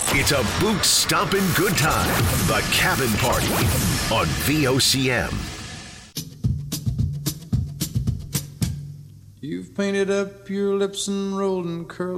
It's a boot-stomping good time. The Cabin Party on VOCM. You've painted up your lips and rolled and curled